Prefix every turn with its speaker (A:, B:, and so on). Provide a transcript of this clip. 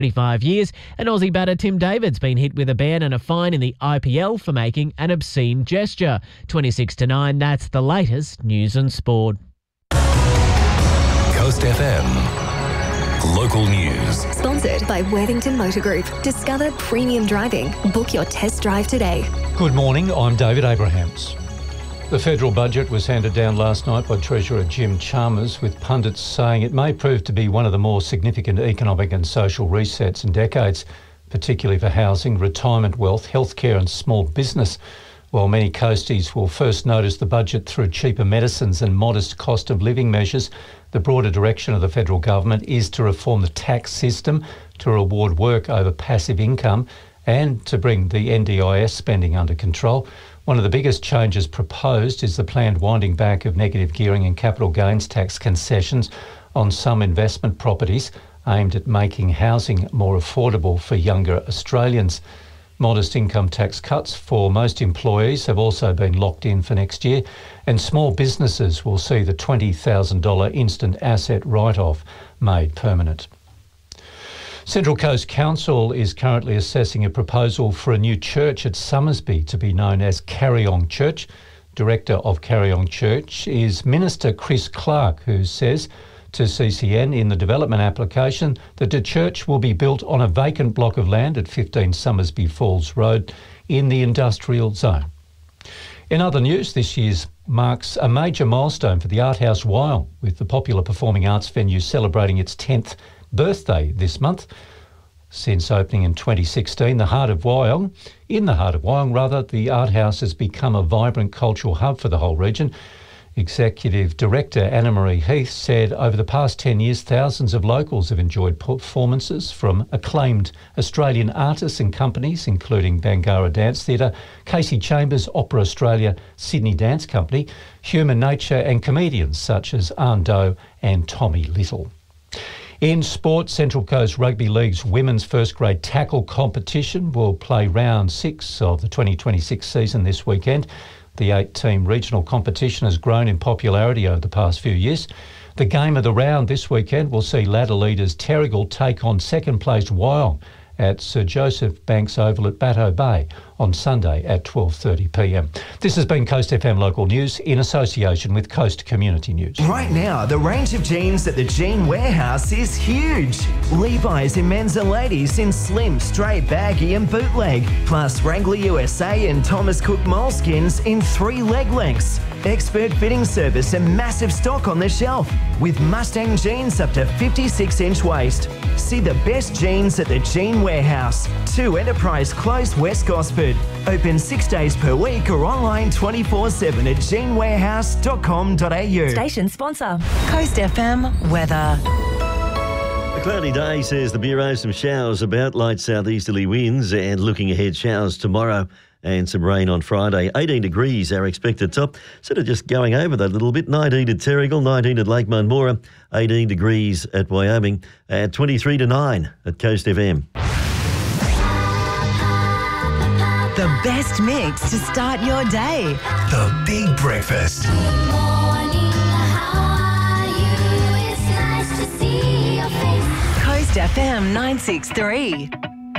A: 25 years, and Aussie batter Tim David's been hit with a ban and a fine in the IPL for making an obscene gesture. 26-9, that's the latest news and sport.
B: Coast FM. Local news.
C: Sponsored by Worthington Motor Group. Discover premium driving. Book your test drive today.
D: Good morning, I'm David Abrahams. The federal budget was handed down last night by Treasurer Jim Chalmers, with pundits saying it may prove to be one of the more significant economic and social resets in decades, particularly for housing, retirement wealth, healthcare and small business. While many coasties will first notice the budget through cheaper medicines and modest cost of living measures, the broader direction of the federal government is to reform the tax system to reward work over passive income and to bring the NDIS spending under control. One of the biggest changes proposed is the planned winding back of negative gearing and capital gains tax concessions on some investment properties, aimed at making housing more affordable for younger Australians. Modest income tax cuts for most employees have also been locked in for next year, and small businesses will see the $20,000 instant asset write-off made permanent. Central Coast Council is currently assessing a proposal for a new church at Summersby to be known as Carryong Church. Director of Carryong Church is Minister Chris Clark, who says to CCN in the development application that the church will be built on a vacant block of land at 15 Summersby Falls Road in the industrial zone. In other news, this year marks a major milestone for the Art House Wyong, with the popular performing arts venue celebrating its 10th birthday this month. Since opening in 2016, in the heart of Wyong, the Art House has become a vibrant cultural hub for the whole region. Executive Director Anna-Marie Heath said over the past 10 years, thousands of locals have enjoyed performances from acclaimed Australian artists and companies, including Bangarra Dance Theatre, Casey Chambers, Opera Australia, Sydney Dance Company, Human Nature and comedians such as Ando and Tommy Little. In sport, Central Coast Rugby League's women's first grade tackle competition will play round 6 of the 2026 season this weekend. The 8-team regional competition has grown in popularity over the past few years. The game of the round this weekend will see ladder leaders Terrigal take on second-placed Wyong at Sir Joseph Banks Oval at Batto Bay on Sunday at 12:30pm. This has been Coast FM Local News in association with Coast Community News.
E: Right now, the range of jeans at the Jean Warehouse is huge. Levi's in men's and ladies in slim, straight, baggy and bootleg, plus Wrangler USA and Thomas Cook moleskins in 3 leg lengths. Expert fitting service and massive stock on the shelf, with Mustang jeans up to 56-inch waist. See the best jeans at the Jean Warehouse, 2 Enterprise Close, West Gosford. Open 6 days per week or online 24/7 at jeanwarehouse.com.au.
C: Station sponsor, Coast FM weather.
F: A cloudy day, says the Bureau. Some showers about, light southeasterly winds, and looking ahead, showers tomorrow and some rain on Friday. 18 degrees our expected top. Sort of just going over that a little bit. 19 at Terrigal, 19 at Lake Munmora, 18 degrees at Wyoming, at 23-9 at Coast FM.
C: The best mix to start your day.
B: The Big Breakfast.
G: Good morning, how are you? It's nice to see your face.
C: Coast FM 963.